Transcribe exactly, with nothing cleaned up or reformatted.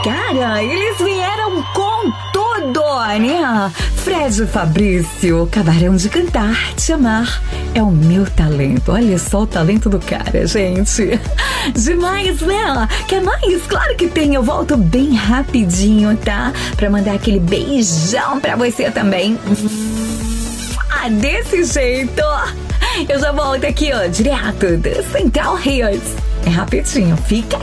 Cara, eles vieram com tudo, né? Fred e Fabrício acabaram de cantar Te Amar é o Meu Talento. Olha só o talento do cara, gente. Demais, né? Quer mais? Claro que tem. Eu volto bem rapidinho, tá? Pra mandar aquele beijão pra você também. Ah, desse jeito. Eu já volto aqui, ó, direto do Central Hits. É rapidinho. Fica